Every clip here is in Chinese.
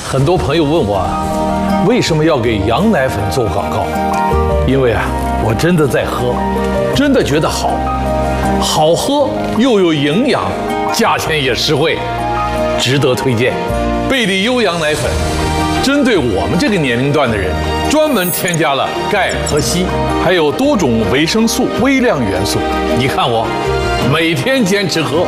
很多朋友问我为什么要给羊奶粉做广告？因为我真的在喝，真的觉得好，好喝又有营养，价钱也实惠，值得推荐。贝利优羊奶粉针对我们这个年龄段的人，专门添加了钙和硒，还有多种维生素、微量元素。你看我每天坚持喝。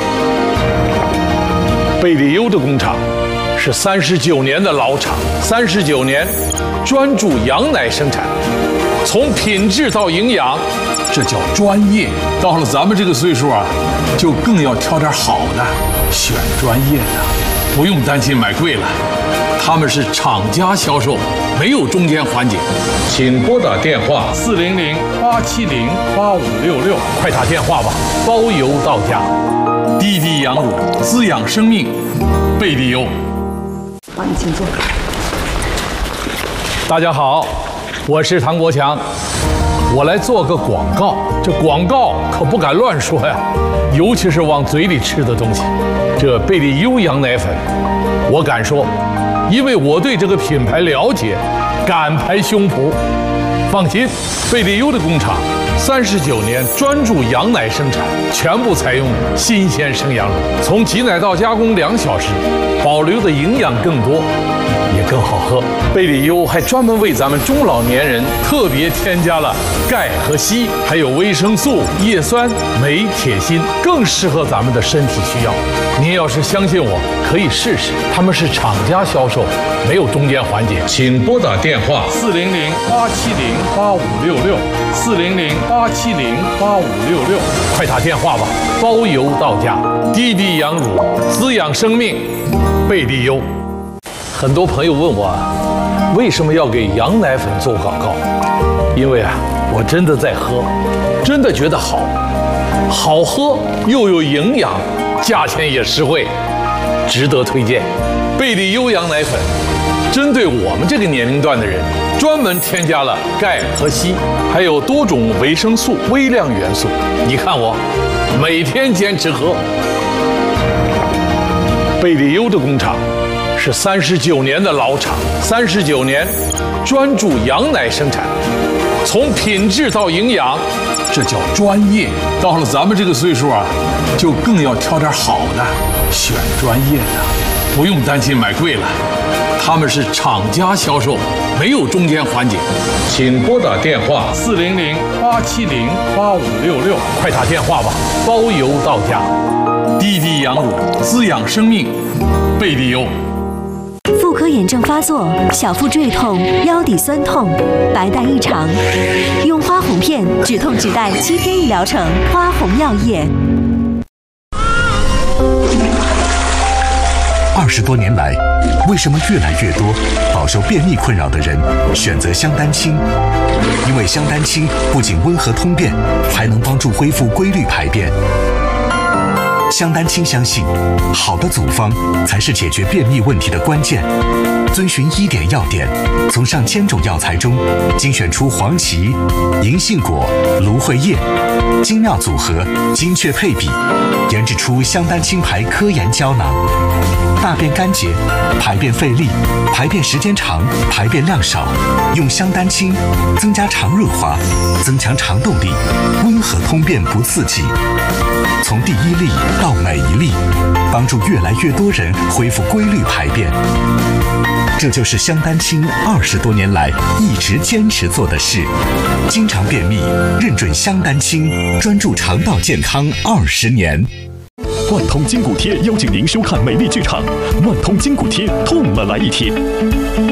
贝利优的工厂是39年的老厂，39年专注羊奶生产，从品质到营养，这叫专业。到了咱们这个岁数就更要挑点好的，选专业的，不用担心买贵了。他们是厂家销售，没有中间环节。请拨打电话400-870-8566，快打电话吧，包邮到家。滴滴羊乳，滋养生命，贝利优。 好，你请坐。 大家好，我是唐国强，我来做个广告。这广告可不敢乱说呀，尤其是往嘴里吃的东西。这贝利优羊奶粉，我敢说，因为我对这个品牌了解，敢拍胸脯。放心，贝利优的工厂39年专注羊奶生产，全部采用新鲜生羊乳，从挤奶到加工2小时，保留的营养更多，也更好喝。贝利优还专门为咱们中老年人特别添加了钙和硒，还有维生素、叶酸、镁、铁、锌，更适合咱们的身体需要。您要是相信我，可以试试。他们是厂家销售，没有中间环节。请拨打电话400-870-8566，400-870-8566，快打电话吧，包邮到家。滴滴羊乳，滋养生命，贝利优。很多朋友问我为什么要给羊奶粉做广告？因为我真的在喝，真的觉得好，好喝又有营养，价钱也实惠，值得推荐。贝利优羊奶粉针对我们这个年龄段的人，专门添加了钙和硒，还有多种维生素、微量元素。你看我每天坚持喝。贝利优的工厂是39年的老厂，39年专注羊奶生产，从品质到营养，这叫专业。到了咱们这个岁数就更要挑点好的，选专业的，不用担心买贵了。他们是厂家销售，没有中间环节。请拨打电话400-870-8566，快打电话吧，包邮到家。滴滴羊乳，滋养生命，贝利优。 妇科炎症发作，小腹坠痛，腰底酸痛，白带异常，用花红片止痛止带7天1疗程，花红药业。 20多年来，为什么越来越多饱受便秘困扰的人选择香丹清？因为香丹清不仅温和通便，还能帮助恢复规律排便。香丹清相信，好的组方才是解决便秘问题的关键。遵循1点要点，从上千种药材中精选出黄芪、银杏果、芦荟叶，精妙组合，精确配比，研制出香丹清牌科研胶囊。大便干结、排便费力、排便时间长、排便量少，用香丹清增加肠润滑，增强肠动力，温和通便不刺激。从第1粒到每1粒，帮助越来越多人恢复规律排便。这就是香丹清20多年来一直坚持做的事。经常便秘，认准香丹清，专注肠道健康20年。 万通筋骨贴邀请您收看美丽剧场，万通筋骨贴痛了来一贴。